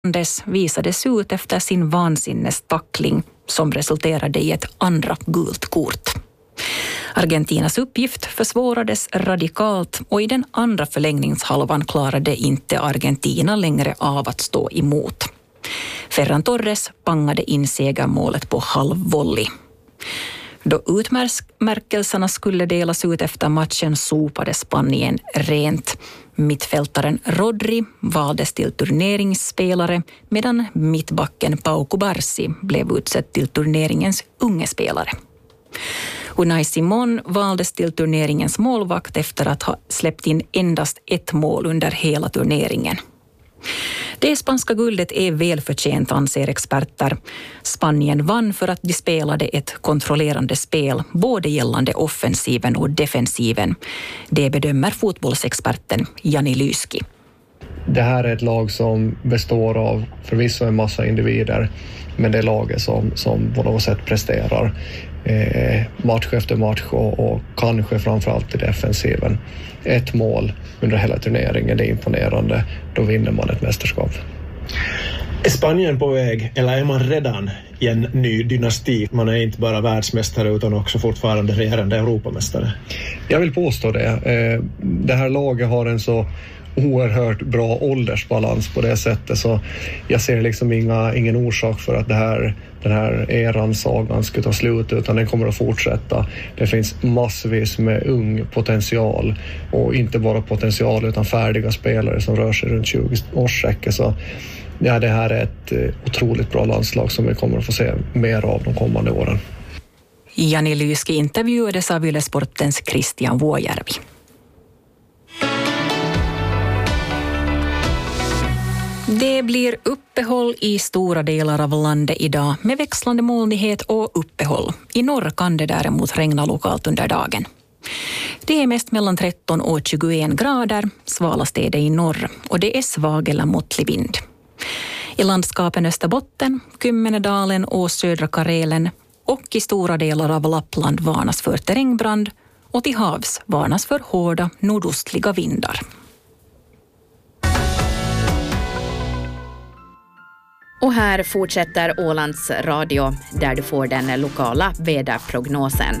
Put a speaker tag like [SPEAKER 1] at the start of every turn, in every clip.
[SPEAKER 1] Fernandes visades ut efter sin vansinnestackling som resulterade i ett andra gult kort. Argentinas uppgift försvårades radikalt och i den andra förlängningshalvan klarade inte Argentina längre av att stå emot. Ferran Torres pangade in segermålet på halvvolley. Då utmärkelserna skulle delas ut efter matchen sopade Spanien rent. Mittfältaren Rodri valdes till turneringsspelare medan mittbacken Pau Cubarsí blev utsedd till turneringens unge spelare. Unai Simón valdes till turneringens målvakt efter att ha släppt in endast ett mål under hela turneringen. Det spanska guldet är välförtjänt, anser experter. Spanien vann för att de spelade ett kontrollerande spel både gällande offensiven och defensiven. Det bedömer fotbollsexperten Jani Lysky.
[SPEAKER 2] Det här är ett lag som består av förvisso en massa individer, men det är laget som på något sätt presterar match efter match och kanske framförallt i defensiven. Ett mål under hela turneringen är imponerande. Då vinner man ett mästerskap.
[SPEAKER 3] Är Spanien på väg eller är man redan i en ny dynasti? Man är inte bara världsmästare utan också fortfarande regerande Europamästare.
[SPEAKER 2] Jag vill påstå det. Det här laget har en så oerhört bra åldersbalans på det sättet, så jag ser liksom ingen orsak för att den här eran sagan ska ta slut, utan den kommer att fortsätta. Det finns massvis med ung potential, och inte bara potential utan färdiga spelare som rör sig runt 20-årssträcket. Så ja, det här är ett otroligt bra landslag som vi kommer att få se mer av de kommande åren.
[SPEAKER 1] Jani Lysky intervjuades av Yle Sportens Christian Vuojärvi. Det blir uppehåll i stora delar av landet idag med växlande molnighet och uppehåll. I norr kan det däremot regna lokalt under dagen. Det är mest mellan 13 och 21 grader, svalast är det i norr, och det är svag eller måttlig vind. I landskapen Österbotten, Kymmenedalen och södra Karelen och i stora delar av Lappland varnas för terrängbrand, och till havs varnas för hårda nordostliga vindar.
[SPEAKER 4] Och här fortsätter Ålands Radio där du får den lokala väderprognosen.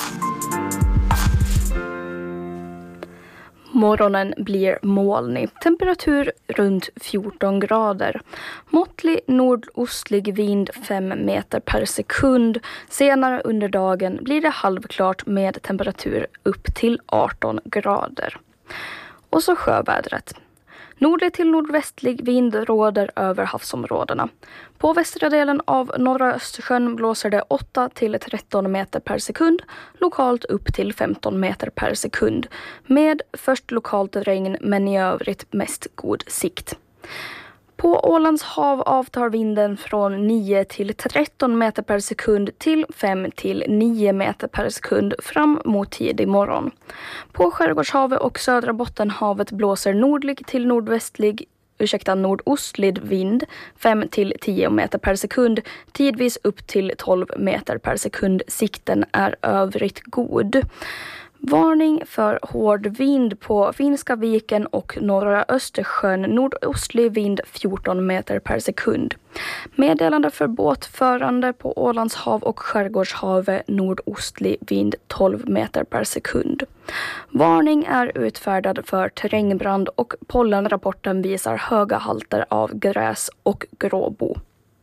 [SPEAKER 5] Morgonen blir molnig. Temperatur runt 14 grader. Måttlig nordostlig vind 5 meter per sekund. Senare under dagen blir det halvklart med temperatur upp till 18 grader. Och så sjövädret. Nordlig till nordvästlig vind råder över havsområdena. På västra delen av norra Östersjön blåser det 8 till 13 meter per sekund, lokalt upp till 15 meter per sekund, med först lokalt regn men i övrigt mest god sikt. På Ålands hav avtar vinden från 9 till 13 meter per sekund till 5 till 9 meter per sekund fram mot tidig morgon. På Skärgårdshavet och södra Bottenhavet blåser nordlig till nordostlig vind 5 till 10 meter per sekund, tidvis upp till 12 meter per sekund. Sikten är övrigt god. Varning för hård vind på Finska viken och norra Östersjön, nordostlig vind 14 meter per sekund. Meddelande för båtförande på Ålands hav och Skärgårdshavet, nordostlig vind 12 meter per sekund. Varning är utfärdad för terrängbrand och pollenrapporten visar höga halter av gräs och gråbo.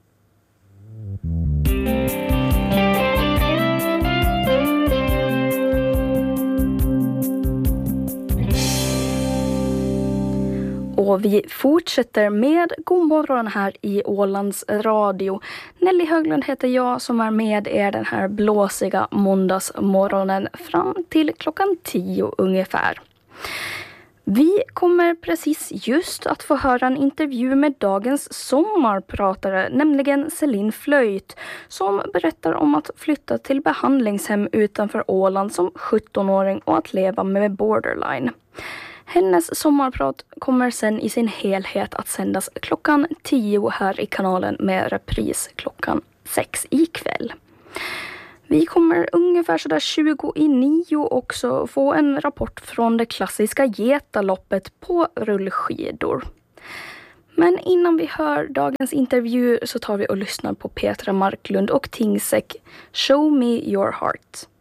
[SPEAKER 5] Och vi fortsätter med god morgon här i Ålands Radio. Nelly Höglund heter jag som är med er den här blåsiga måndagsmorgonen fram till klockan 10 ungefär. Vi kommer precis just att få höra en intervju med dagens sommarpratare, nämligen Celine Flöjt, som berättar om att flytta till behandlingshem utanför Åland som 17-åring och att leva med borderline. Hennes sommarprat kommer sen i sin helhet att sändas klockan 10 här i kanalen med repris klockan 6 ikväll. Vi kommer ungefär sådär 20:09 också få en rapport från det klassiska Getaloppet på rullskidor. Men innan vi hör dagens intervju så tar vi och lyssnar på Petra Marklund och Tingsek, Show Me Your Heart.